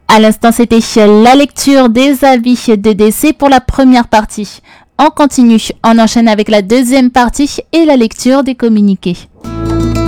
À l'instant, c'était la lecture des avis de décès pour la première partie. On continue, on enchaîne avec la deuxième partie et la lecture des communiqués.